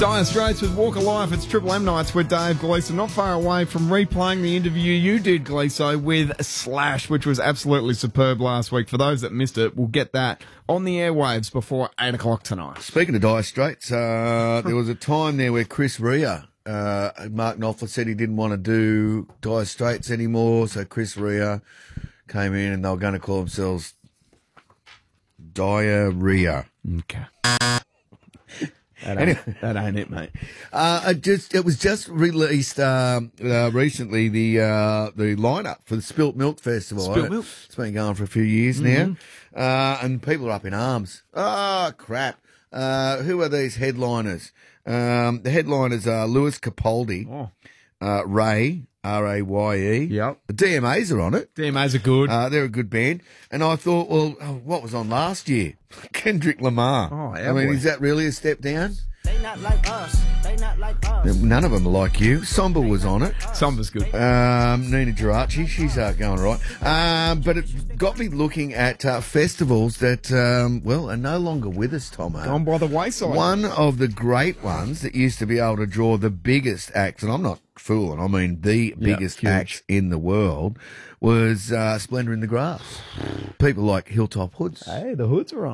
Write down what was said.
Dire Straits with Walk of Life. It's Triple M Nights with Dave Gleeson. Not far away from replaying the interview you did, Gleeso, with Slash, which was absolutely superb last week. For those that missed it, we'll get that on the airwaves before 8 o'clock tonight. Speaking of Dire Straits, there was a time there where Chris Rea, Mark Knopfler said he didn't want to do Dire Straits anymore, so Chris Rea came in and they were going to call themselves Diarrhea. Okay. That ain't it, mate. It was just released recently, the lineup for the Spilt Milk Festival. Spilt Milk. It's been going for a few years now, and people are up in arms. Oh, crap. Who are these headliners? The headliners are Lewis Capaldi, Ray, R-A-Y-E. Yep. The DMAs are on it. DMAs are good. They're a good band. And I thought, well, what was on last year? Kendrick Lamar. Oh, I mean, is that really a step down? They not like us. They not like us. None of them are like you. Somber was on it. Samba's good. Nina Geraci, she's going all right. But it got me looking at festivals that, are no longer with us, Tomo. Gone by the wayside. One of the great ones that used to be able to draw the biggest acts, and I'm not fooling, I mean the biggest huge. acts in the world, was Splendour in the Grass. People like Hilltop Hoods. Hey, the Hoods are on.